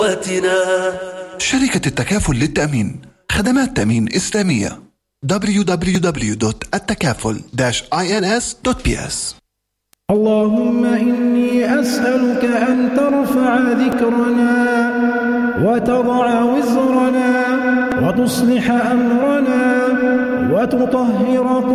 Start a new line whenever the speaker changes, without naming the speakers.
شركة التكافل للتأمين، خدمات تأمين إسلامية. www.التكافل-ins.ps.
اللهم إني أسألك أن ترفع ذكرنا وتضع وزرنا وتصلح أمرنا وتطهر